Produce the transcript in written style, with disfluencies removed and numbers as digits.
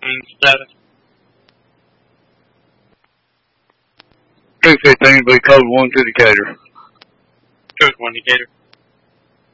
Status. 215 will be code 1 to Decatur. Code 1 Decatur.